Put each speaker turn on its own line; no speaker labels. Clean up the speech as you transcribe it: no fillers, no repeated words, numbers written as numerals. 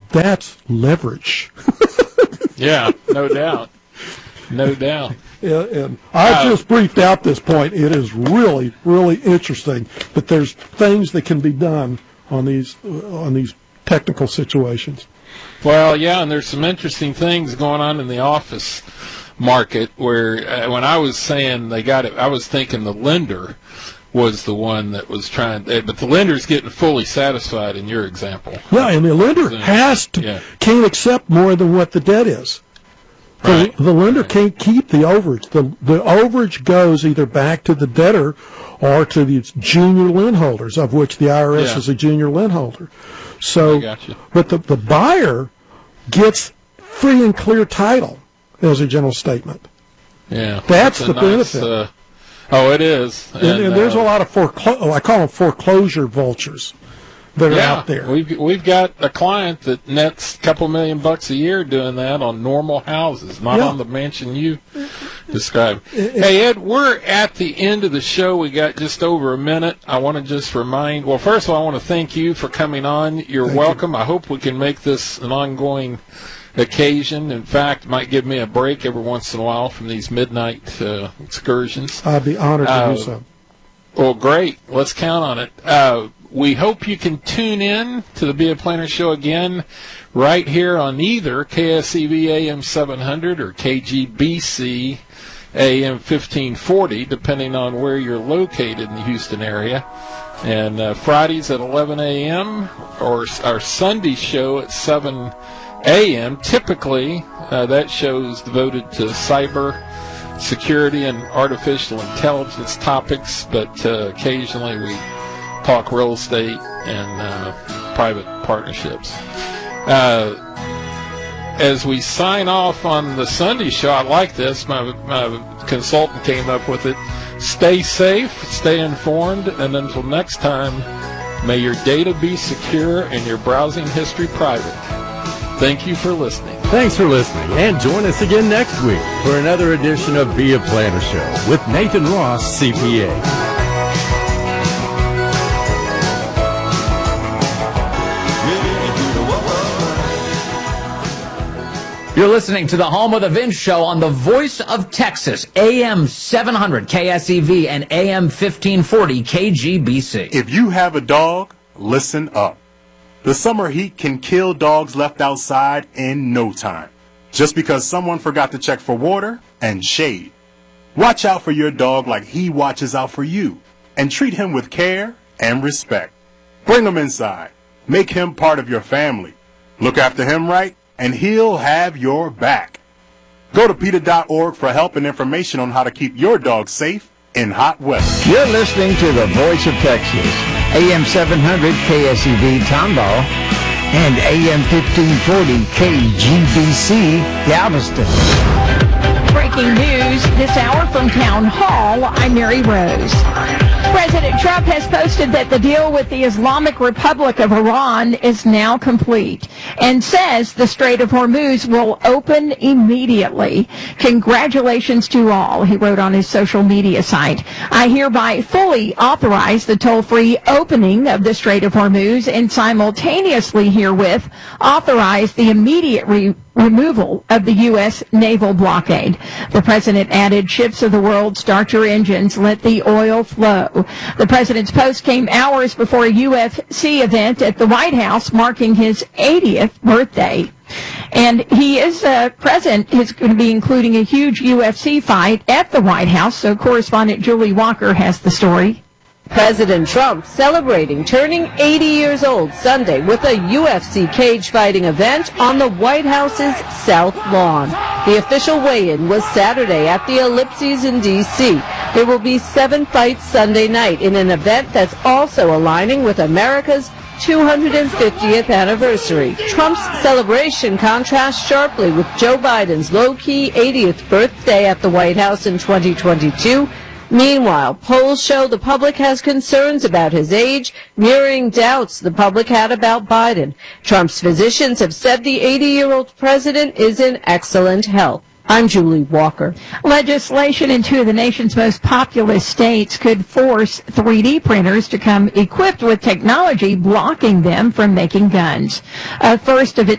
That's leverage.
Yeah, no doubt. No doubt.
And I just briefed out this point. It is really, really interesting, but there's things that can be done on these technical situations.
Well, yeah, and there's some interesting things going on in the office market where when I was saying they got it, I was thinking the lender was the one that was trying, but the lender's getting fully satisfied in your example.
Yeah, and the lender can't accept more than what the debt is.
Right.
The lender can't keep the overage. The overage goes either back to the debtor or to the junior lien holders, of which the IRS is a junior lien holder. So, but the buyer gets free and clear title as a general statement.
Yeah,
that's the benefit.
It is.
And there's a lot of I call them foreclosure vultures that are out there.
We've got a client that nets a couple $1 million a year doing that on normal houses, not on the mansion you described. Hey, Ed, we're at the end of the show. We got just over a minute. I want to just remind, well, first of all, I want to thank you for coming on. You're welcome. I hope we can make this an ongoing occasion. In fact, might give me a break every once in a while from these midnight excursions.
I'd be honored to do so.
Well, great. Let's count on it. We hope you can tune in to the Be a Planner Show again right here on either KSEV AM 700 or KGBC AM 1540, depending on where you're located in the Houston area. And Fridays at 11 a.m. or our Sunday show at 7 a.m. Typically, that show is devoted to cyber security and artificial intelligence topics, but occasionally we talk real estate and private partnerships. As we sign off on the Sunday show, I like this. My consultant came up with it. Stay safe, stay informed, and until next time, may your data be secure and your browsing history private. Thank you for listening.
Thanks for listening, and join us again next week for another edition of Be a Planner Show with Nathan Ross, CPA.
You're listening to the home of the Vince Show on the Voice of Texas, AM 700 KSEV and AM 1540 KGBC.
If you have a dog, listen up. The summer heat can kill dogs left outside in no time, just because someone forgot to check for water and shade. Watch out for your dog like he watches out for you, and treat him with care and respect. Bring him inside. Make him part of your family. Look after him right, and he'll have your back. Go to PETA.org for help and information on how to keep your dog safe in hot weather.
You're listening to the Voice of Texas, AM 700 KSEV Tomball and AM 1540 KGBC Galveston.
Breaking news this hour from Town Hall. I'm Mary Rose. President Trump has posted that the deal with the Islamic Republic of Iran is now complete and says the Strait of Hormuz will open immediately. Congratulations to all, he wrote on his social media site. I hereby fully authorize the toll-free opening of the Strait of Hormuz and simultaneously herewith authorize the immediate removal of the U.S. naval blockade. The president added, ships of the world, start your engines, let the oil flow. The president's post came hours before a UFC event at the White House marking his 80th birthday. And he is present. He's going to be including a huge UFC fight at the White House. So correspondent Julie Walker has the story.
President Trump celebrating turning 80 years old Sunday with a UFC cage fighting event on the White House's South Lawn. The official weigh-in was Saturday at the Ellipses in D.C. There will be 7 fights Sunday night in an event that's also aligning with America's 250th anniversary. Trump's celebration contrasts sharply with Joe Biden's low-key 80th birthday at the White House in 2022. Meanwhile, polls show the public has concerns about his age, mirroring doubts the public had about Biden. Trump's physicians have said the 80-year-old president is in excellent health. I'm Julie Walker.
Legislation in 2 of the nation's most populous states could force 3D printers to come equipped with technology blocking them from making guns. A first of its